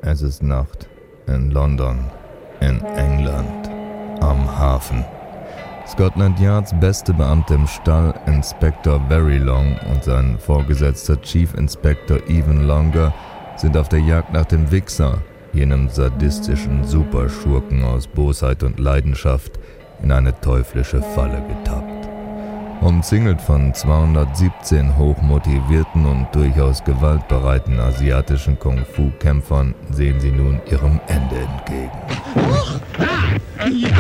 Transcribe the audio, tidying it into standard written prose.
Es ist Nacht. In London. In England. Am Hafen. Scotland Yards beste Beamte im Stall, Inspector Verilong, und sein Vorgesetzter Chief Inspector Even Longer sind auf der Jagd nach dem Wixxer, jenem sadistischen Superschurken aus Bosheit und Leidenschaft, in eine teuflische Falle getappt. Umzingelt von 217 hochmotivierten und durchaus gewaltbereiten asiatischen Kung-Fu-Kämpfern sehen sie nun ihrem Ende entgegen.